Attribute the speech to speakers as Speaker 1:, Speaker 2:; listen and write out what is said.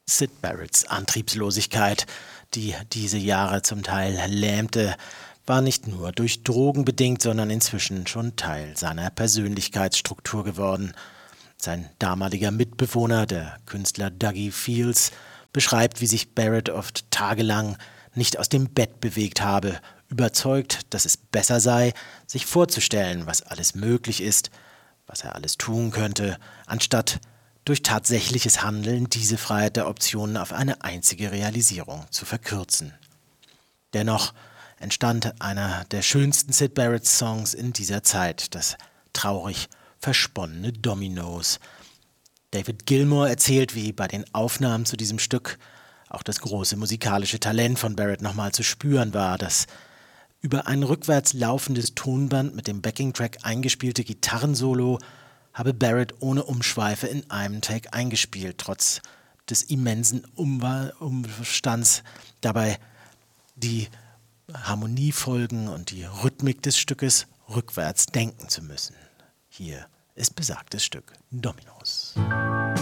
Speaker 1: Syd Barretts Antriebslosigkeit, die diese Jahre zum Teil lähmte, war nicht nur durch Drogen bedingt, sondern inzwischen schon Teil seiner Persönlichkeitsstruktur geworden. Sein damaliger Mitbewohner, der Künstler Dougie Fields, beschreibt, wie sich Barrett oft tagelang nicht aus dem Bett bewegt habe, überzeugt, dass es besser sei, sich vorzustellen, was alles möglich ist, was er alles tun könnte, anstatt durch tatsächliches Handeln diese Freiheit der Optionen auf eine einzige Realisierung zu verkürzen. Dennoch entstand einer der schönsten Syd Barrett-Songs in dieser Zeit, das traurig versponnene Dominoes. David Gilmour erzählt, wie bei den Aufnahmen zu diesem Stück auch das große musikalische Talent von Barrett nochmal zu spüren war. Das über ein rückwärts laufendes Tonband mit dem Backing-Track eingespielte Gitarrensolo habe Barrett ohne Umschweife in einem Take eingespielt, trotz des immensen Umstands dabei die Harmoniefolgen und die Rhythmik des Stückes rückwärts denken zu müssen. Hier ist besagtes Stück Dominoes.